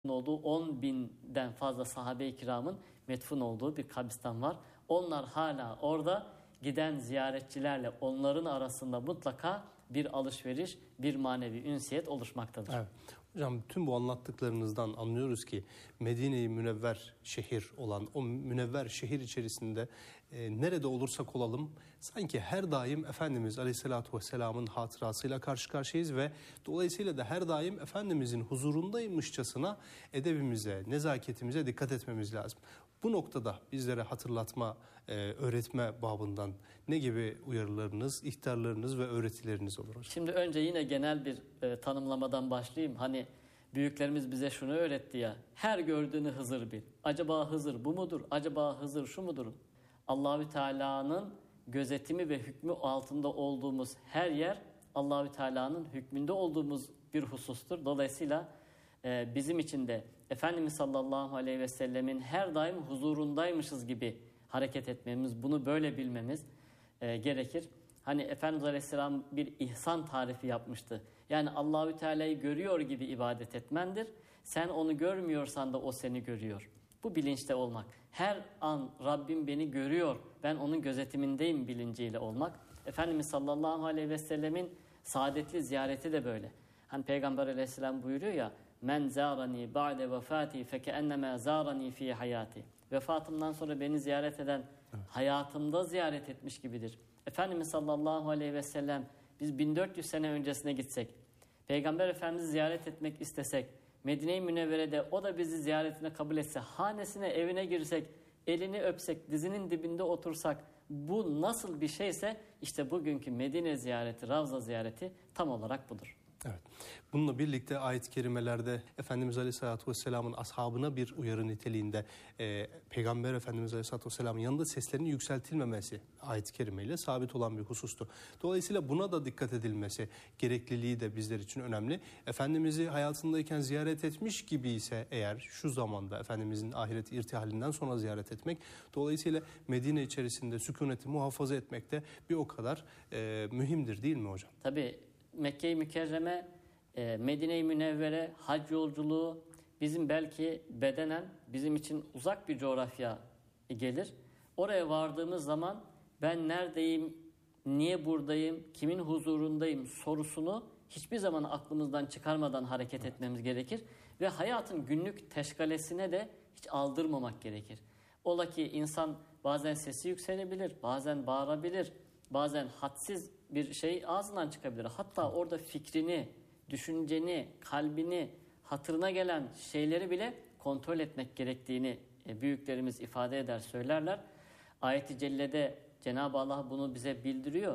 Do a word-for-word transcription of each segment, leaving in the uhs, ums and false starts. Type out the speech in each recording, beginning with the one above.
olduğu on binden fazla sahabe-i kiramın metfun olduğu bir kabristan var. Onlar hala orada, giden ziyaretçilerle onların arasında mutlaka bir alışveriş, bir manevi ünsiyet oluşmaktadır. Evet. Hocam tüm bu anlattıklarınızdan anlıyoruz ki Medine-i Münevver şehir olan o münevver şehir içerisinde e, nerede olursak olalım sanki her daim Efendimiz Aleyhisselatü Vesselam'ın hatırasıyla karşı karşıyayız ve dolayısıyla da her daim Efendimizin huzurundaymışçasına edebimize, nezaketimize dikkat etmemiz lazım. Bu noktada bizlere hatırlatma, e, öğretme babından ne gibi uyarılarınız, ihtarlarınız ve öğretileriniz olur hocam? Şimdi önce yine genel bir e, tanımlamadan başlayayım. Hani büyüklerimiz bize şunu öğretti ya, her gördüğünü Hızır bil. Acaba Hızır bu mudur? Acaba Hızır şu mudur? Allahü Teala'nın gözetimi ve hükmü altında olduğumuz her yer Allahü Teala'nın hükmünde olduğumuz bir husustur. Dolayısıyla e, bizim için de Efendimiz sallallahu aleyhi ve sellemin her daim huzurundaymışız gibi hareket etmemiz, bunu böyle bilmemiz e, gerekir. Hani Efendimiz Aleyhisselam bir ihsan tarifi yapmıştı. Yani Allahü Teala'yı görüyor gibi ibadet etmendir. Sen onu görmüyorsan da o seni görüyor. Bu bilinçte olmak. Her an Rabbim beni görüyor, ben onun gözetimindeyim bilinciyle olmak. Efendimiz sallallahu aleyhi ve sellemin saadetli ziyareti de böyle. Hani Peygamber Aleyhisselam buyuruyor ya, men zarani ba'de vefati fekennema zarani fi hayati. Vefatımdan sonra beni ziyaret eden hayatımda ziyaret etmiş gibidir. Efendimiz sallallahu aleyhi ve sellem biz bin dört yüz sene öncesine gitsek, Peygamber Efendimiz'i ziyaret etmek istesek, Medine-i Münevvere'de o da bizi ziyaretine kabul etse, hanesine, evine girsek, elini öpsek, dizinin dibinde otursak, bu nasıl bir şeyse işte bugünkü Medine ziyareti, Ravza ziyareti tam olarak budur. Evet. Bununla birlikte ayet-i kerimelerde Efendimiz Aleyhisselatü Vesselam'ın ashabına bir uyarı niteliğinde e, Peygamber Efendimiz Aleyhisselatü Vesselam'ın yanında seslerinin yükseltilmemesi ayet-i kerimeyle sabit olan bir husustu. Dolayısıyla buna da dikkat edilmesi gerekliliği de bizler için önemli. Efendimiz'i hayatındayken ziyaret etmiş gibi ise eğer şu zamanda Efendimiz'in ahiret irtihalinden sonra ziyaret etmek, dolayısıyla Medine içerisinde sükuneti muhafaza etmek de bir o kadar e, mühimdir değil mi hocam? Tabii. Mekke-i Mükerreme, Medine-i Münevvere, hac yolculuğu bizim belki bedenen bizim için uzak bir coğrafya gelir. Oraya vardığımız zaman ben neredeyim, niye buradayım, kimin huzurundayım sorusunu hiçbir zaman aklımızdan çıkarmadan hareket etmemiz gerekir. Ve hayatın günlük teşgalesine de hiç aldırmamak gerekir. Ola ki insan bazen sesi yükselebilir, bazen bağırabilir, bazen hadsiz bir şey ağzından çıkabilir. Hatta orada fikrini, düşünceni, kalbini, hatırına gelen şeyleri bile kontrol etmek gerektiğini büyüklerimiz ifade eder, söylerler. Ayet-i Celle'de Cenab-ı Allah bunu bize bildiriyor.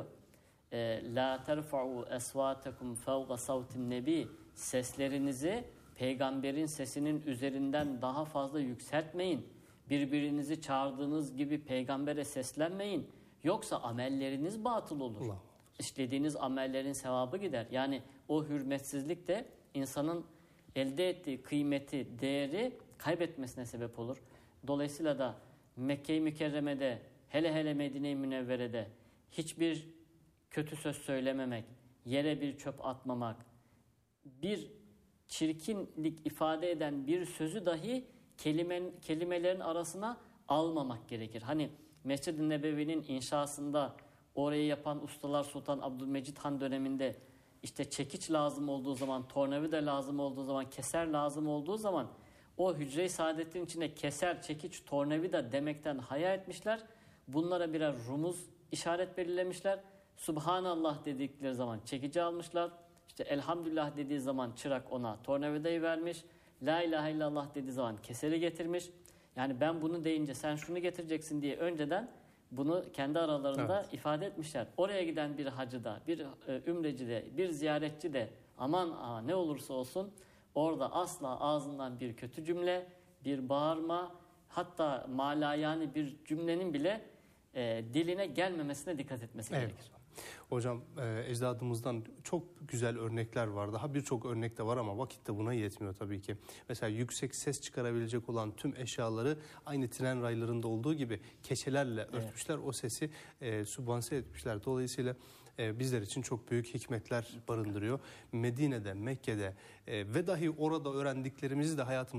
La terfa'u esvatakum fawqa savtin nebi. Seslerinizi peygamberin sesinin üzerinden daha fazla yükseltmeyin. Birbirinizi çağırdığınız gibi peygambere seslenmeyin. Yoksa amelleriniz batıl olur. Allah. İşlediğiniz amellerin sevabı gider. Yani o hürmetsizlik de insanın elde ettiği kıymeti, değeri kaybetmesine sebep olur. Dolayısıyla da Mekke-i Mükerreme'de, hele hele Medine-i Münevvere'de hiçbir kötü söz söylememek, yere bir çöp atmamak, bir çirkinlik ifade eden bir sözü dahi kelimen, kelimelerin arasına almamak gerekir. Hani Mescid-i Nebevi'nin inşasında orayı yapan ustalar Sultan Abdülmecid Han döneminde işte çekiç lazım olduğu zaman, tornavida lazım olduğu zaman, keser lazım olduğu zaman o hücre-i saadettin içinde keser, çekiç, tornavida demekten haya etmişler. Bunlara birer rumuz işaret belirlemişler. Subhanallah dedikleri zaman çekici almışlar. İşte elhamdülillah dediği zaman çırak ona tornavidayı vermiş. La ilahe illallah dediği zaman keseri getirmiş. Yani ben bunu deyince sen şunu getireceksin diye önceden bunu kendi aralarında evet. ifade etmişler. Oraya giden bir hacıda, bir e, ümrecide, bir ziyaretçi de aman aa, ne olursa olsun orada asla ağzından bir kötü cümle, bir bağırma, hatta malayani bir cümlenin bile e, diline gelmemesine dikkat etmesi evet. gerekir. Hocam e, ecdadımızdan çok güzel örnekler var. Daha birçok örnek de var ama vakit de buna yetmiyor tabii ki. Mesela yüksek ses çıkarabilecek olan tüm eşyaları aynı tren raylarında olduğu gibi keçelerle evet. örtmüşler. O sesi e, sübvanse etmişler. Dolayısıyla e, bizler için çok büyük hikmetler barındırıyor. Medine'de, Mekke'de e, ve dahi orada öğrendiklerimizi de hayatımızda